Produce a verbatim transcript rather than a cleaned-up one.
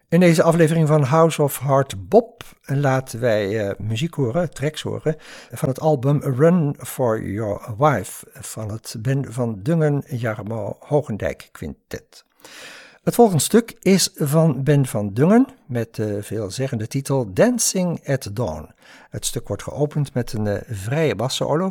In deze aflevering van House of Hard Bop laten wij uh, muziek horen, tracks horen, van het album Run for Your Wife van het Ben van Dungen Jarmo Hogendijk Quintet. Het volgende stuk is van Ben van Dungen met de veelzeggende titel Dancing at Dawn. Het stuk wordt geopend met een uh, vrije bassolo